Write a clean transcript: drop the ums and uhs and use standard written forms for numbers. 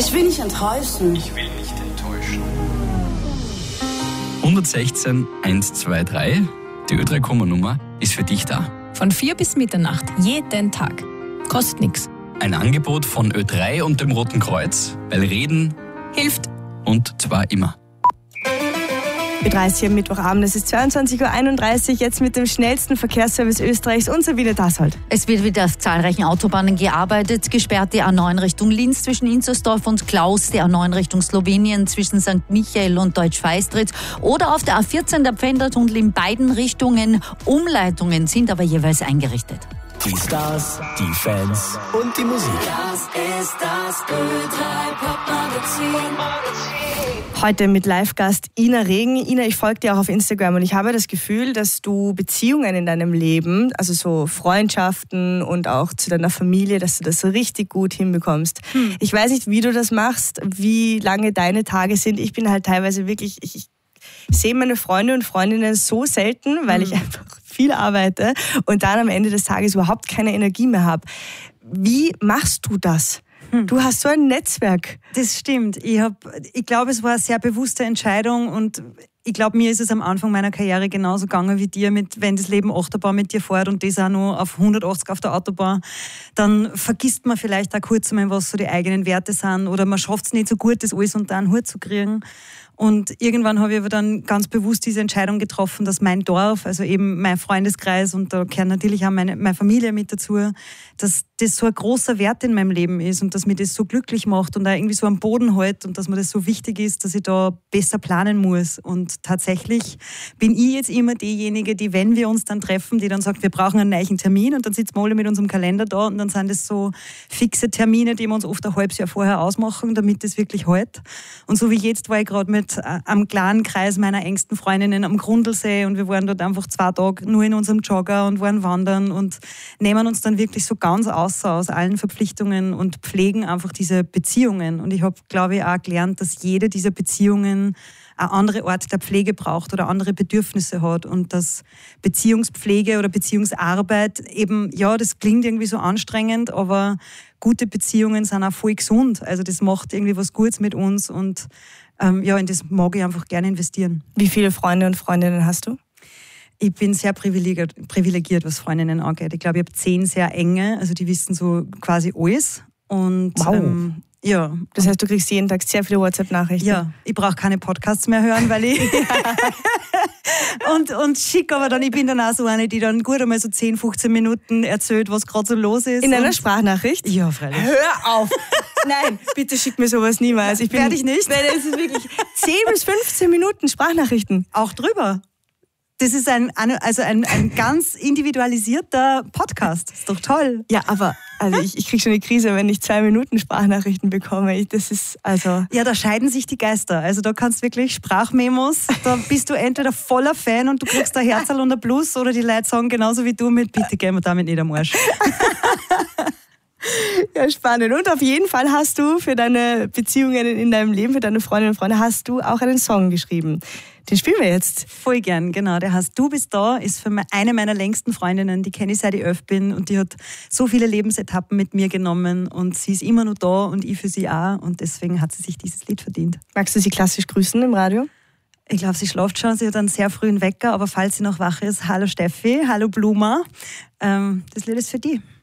Ich will nicht enttäuschen. Ich will nicht enttäuschen. 116 123, die Ö3-Nummer ist für dich da. Von 4 bis Mitternacht, jeden Tag. Kostet nichts. Ein Angebot von Ö3 und dem Roten Kreuz, weil Reden hilft und zwar immer. Ö30 am Mittwochabend, es ist 22.31 Uhr, jetzt mit dem schnellsten Verkehrsservice Österreichs und Sabine Dassold. Es wird wieder auf zahlreichen Autobahnen gearbeitet. Gesperrt die A9 Richtung Linz zwischen Inzersdorf und Klaus, die A9 Richtung Slowenien zwischen St. Michael und Deutsch-Feistritz oder auf der A14 der Pfändertunnel in beiden Richtungen. Umleitungen sind aber jeweils eingerichtet. Die Stars, die Fans und die Musik. Das ist das Ö3 Pop-Magazin. Heute mit Live-Gast Ina Regen. Ina, ich folge dir auch auf Instagram und ich habe das Gefühl, dass du Beziehungen in deinem Leben, also so Freundschaften und auch zu deiner Familie, dass du das so richtig gut hinbekommst. Ich weiß nicht, wie du das machst, wie lange deine Tage sind. Ich bin halt teilweise wirklich, ich sehe meine Freunde und Freundinnen so selten, weil ich einfach viel arbeite und dann am Ende des Tages überhaupt keine Energie mehr habe. Wie machst du das? Du hast so ein Netzwerk. Das stimmt. Ich glaube, es war eine sehr bewusste Entscheidung und ich glaube, mir ist es am Anfang meiner Karriere genauso gegangen wie dir, wenn das Leben Achterbahn mit dir fährt und das auch noch auf 180 auf der Autobahn, dann vergisst man vielleicht auch kurz einmal, was so die eigenen Werte sind oder man schafft es nicht so gut, das alles unter einen Hut zu kriegen. Und irgendwann habe ich aber dann ganz bewusst diese Entscheidung getroffen, dass mein Dorf, also eben mein Freundeskreis und da gehört natürlich auch meine Familie mit dazu, dass das so ein großer Wert in meinem Leben ist und dass mich das so glücklich macht und auch irgendwie so am Boden hält und dass mir das so wichtig ist, dass ich da besser planen muss. Und tatsächlich bin ich jetzt immer diejenige, die, wenn wir uns dann treffen, die dann sagt, wir brauchen einen neuen Termin und dann sitzen wir alle mit unserem Kalender da und dann sind das so fixe Termine, die wir uns oft ein halbes Jahr vorher ausmachen, damit das wirklich hält. Und so wie jetzt war ich gerade mit am kleinen Kreis meiner engsten Freundinnen am Grundlsee und wir waren dort einfach 2 Tage nur in unserem Jogger und waren wandern und nehmen uns dann wirklich so ganz außer aus allen Verpflichtungen und pflegen einfach diese Beziehungen. Und ich habe, glaube ich, auch gelernt, dass jede dieser Beziehungen eine andere Art der Pflege braucht oder andere Bedürfnisse hat und dass Beziehungspflege oder Beziehungsarbeit eben, ja, das klingt irgendwie so anstrengend, aber gute Beziehungen sind auch voll gesund. Also das macht irgendwie was Gutes mit uns und ja, in das mag ich einfach gerne investieren. Wie viele Freunde und Freundinnen hast du? Ich bin sehr privilegiert, was Freundinnen angeht. Ich glaube, ich habe 10 sehr enge, also die wissen so quasi alles. Und wow. Ja. Das heißt, du kriegst jeden Tag sehr viele WhatsApp-Nachrichten? Ja, ich brauche keine Podcasts mehr hören, weil ich... und schick aber dann, ich bin dann auch so eine, die dann gut einmal so 10, 15 Minuten erzählt, was gerade so los ist. In einer Sprachnachricht? Ja, freilich. Hör auf! Nein, bitte schick mir sowas niemals. Werde ich nicht? Nein, das ist wirklich 10 bis 15 Minuten Sprachnachrichten. Auch drüber. Das ist ein ganz individualisierter Podcast. Ist doch toll. Ja, aber also ich kriege schon eine Krise, wenn ich 2 Minuten Sprachnachrichten bekomme. Das ist also... Ja, da scheiden sich die Geister. Also da kannst du wirklich Sprachmemos, da bist du entweder voller Fan und du kriegst ein Herzl und ein Plus oder die Leute sagen genauso wie du mit, bitte gehen wir damit nicht am Arsch. Ja, spannend. Und auf jeden Fall hast du für deine Beziehungen in deinem Leben, für deine Freundinnen und Freunde, hast du auch einen Song geschrieben. Den spielen wir jetzt. Voll gern, genau. Der heißt Du bist da, ist für eine meiner längsten Freundinnen, die kenne ich seit ich 11 bin und die hat so viele Lebensetappen mit mir genommen und sie ist immer noch da und ich für sie auch und deswegen hat sie sich dieses Lied verdient. Magst du sie klassisch grüßen im Radio? Ich glaube, sie schläft schon, sie hat einen sehr frühen Wecker, aber falls sie noch wach ist, hallo Steffi, hallo Bluma, das Lied ist für die.